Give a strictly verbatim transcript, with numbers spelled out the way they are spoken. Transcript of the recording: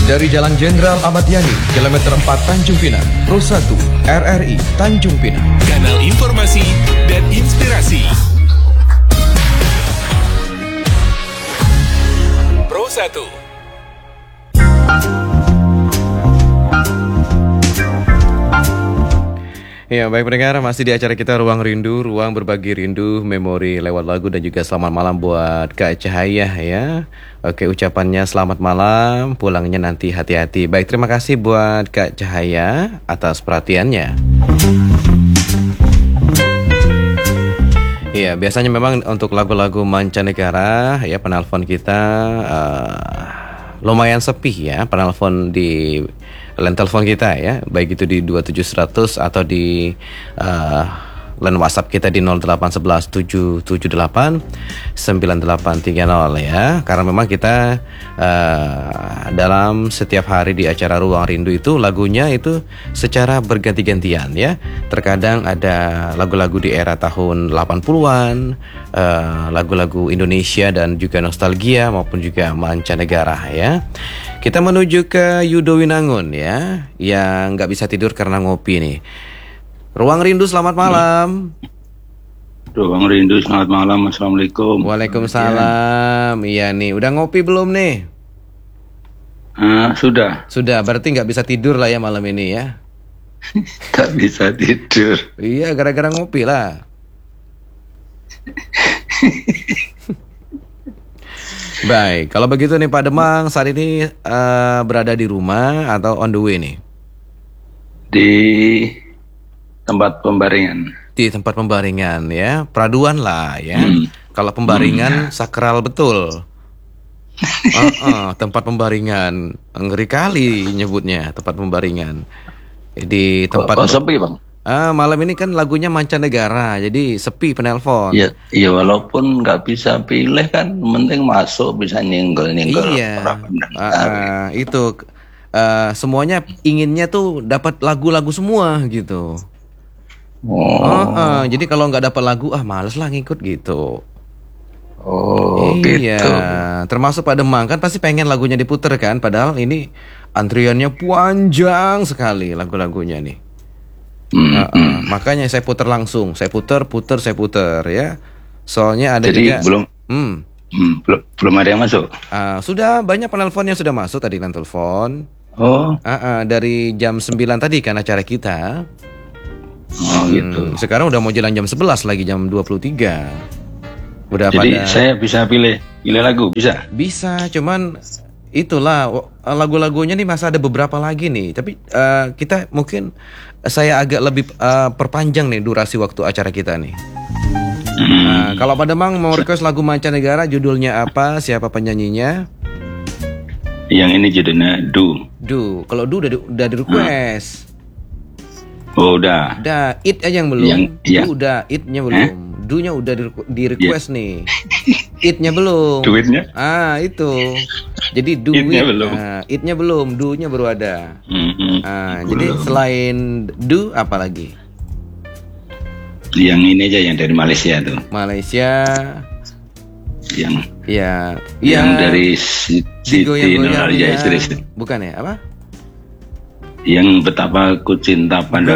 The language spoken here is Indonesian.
Dari Jalan Jenderal Ahmad Yani, kilometer empat Tanjung Pinang, Pro satu, R R I Tanjung Pinang. Kanal informasi dan inspirasi. Pro satu. Ya, baik pendengar, masih di acara kita Ruang Rindu, ruang berbagi rindu, memori lewat lagu dan juga selamat malam buat Kak Cahaya ya. Oke, ucapannya selamat malam, pulangnya nanti hati-hati. Baik, terima kasih buat Kak Cahaya atas perhatiannya. Iya, biasanya memang untuk lagu-lagu mancanegara ya penelpon kita uh, lumayan sepi ya, penelpon di line telepon kita ya, baik itu di dua tujuh seratus atau di uh, line WhatsApp kita di nol delapan satu satu tujuh tujuh delapan sembilan delapan tiga nol ya. Karena memang kita uh, dalam setiap hari di acara Ruang Rindu itu lagunya itu secara berganti-gantian ya. Terkadang ada lagu-lagu di era tahun delapan puluhan, uh, lagu-lagu Indonesia dan juga nostalgia maupun juga mancanegara ya. Kita menuju ke Yudo Winangun ya, yang nggak bisa tidur karena ngopi nih. Ruang Rindu, selamat malam. Ruang Rindu, selamat malam. Assalamualaikum. Waalaikumsalam. Iya nih, udah ngopi belum nih? Ah, sudah. Sudah, berarti nggak bisa tidur lah ya malam ini ya? Tak bisa tidur. Iya, gara-gara ngopi lah. Baik, kalau begitu nih Pak Demang saat ini uh, berada di rumah atau on the way nih? Di tempat pembaringan. Di tempat pembaringan ya, peraduan lah ya. Hmm. Kalau pembaringan hmm. sakral betul. uh, uh, tempat pembaringan, ngeri kali nyebutnya tempat pembaringan. Di tempat. Kok, kok sepi bang? Ah, malam ini kan lagunya mancanegara, jadi sepi penelpon. Iya, ya walaupun nggak bisa pilih kan, penting masuk bisa nyenggol-nyenggol. Iya, uh, uh, itu uh, semuanya inginnya tuh dapat lagu-lagu semua gitu. Oh, uh, uh, jadi kalau nggak dapat lagu, ah males lah ngikut gitu. Oh, iya, gitu. Termasuk Pak Demang kan pasti pengen lagunya diputer kan, padahal ini antriannya panjang sekali lagu-lagunya nih. Hmm, uh, uh, hmm. Makanya saya putar langsung, saya putar, putar, saya putar ya. Soalnya ada Jadi juga. belum, hmm, hmm, belum, belum ada yang masuk. Uh, sudah banyak penelpon yang sudah masuk tadi kan telepon. Oh, Uh, uh, dari jam sembilan tadi kan acara kita. oh gitu. Hmm, sekarang udah mau jalan jam sebelas lagi, jam dua puluh tiga. Udah Jadi pada. saya bisa pilih, pilih lagu bisa. Bisa, cuman itulah lagu-lagunya nih masih ada beberapa lagi nih. Tapi uh, kita mungkin saya agak lebih uh, perpanjang nih durasi waktu acara kita nih. Hmm. Nah, kalau Pak Demang mau request lagu mancanegara, judulnya apa? Siapa penyanyinya? Yang ini judulnya Do. Do. Kalau Do udah di, udah di request. Oh udah. Udah, It aja yang belum. Yang, Do ya. udah, It-nya belum. Eh? Do-nya udah di, di request yeah. nih. It-nya belum. Duitnya? Ah, itu. Jadi do It-nya it. belum. Nah, it-nya belum, do-nya baru ada. Mm-hmm. Ah, jadi selain do apa lagi? Yang ini aja yang dari Malaysia tuh. Malaysia. Yang Ya, yang ya, dari Siti Nurhaliza Istri. Bukan ya, apa? Yang betapa ku cinta pada